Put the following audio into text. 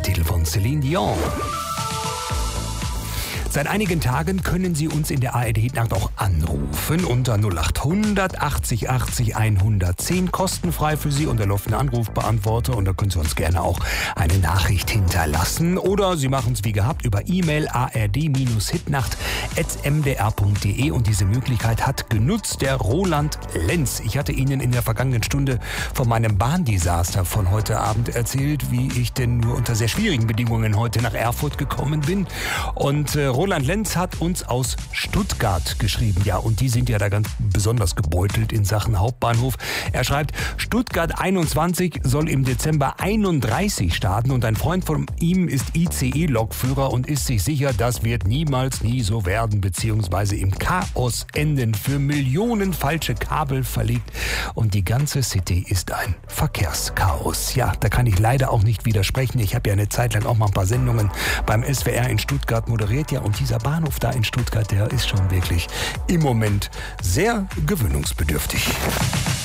Titel von Celine Dion. Seit einigen Tagen können Sie uns in der ARD-Nacht auch anrufen unter 0800 80 80 110, kostenfrei für Sie und der laufende Anrufbeantworter. Und da können Sie uns gerne auch eine Nachricht hinterlassen. Oder Sie machen es wie gehabt über E-Mail ard-hitnacht@mdr.de. Und diese Möglichkeit hat genutzt der Roland Lenz. Ich hatte Ihnen in der vergangenen Stunde von meinem Bahndesaster von heute Abend erzählt, wie ich denn nur unter sehr schwierigen Bedingungen heute nach Erfurt gekommen bin. Und Roland Lenz hat uns aus Stuttgart geschrieben. Ja, und die sind ja da ganz besonders gebeutelt in Sachen Hauptbahnhof. Er schreibt, Stuttgart 21 soll im Dezember 31 starten und ein Freund von ihm ist ICE-Lokführer und ist sich sicher, das wird niemals nie so werden, beziehungsweise im Chaos enden, für Millionen falsche Kabel verlegt und die ganze City ist ein Verkehrschaos. Ja, da kann ich leider auch nicht widersprechen. Ich habe ja eine Zeit lang auch mal ein paar Sendungen beim SWR in Stuttgart moderiert, ja, und dieser Bahnhof da in Stuttgart, der ist schon wirklich im Moment sehr gewöhnungsbedürftig.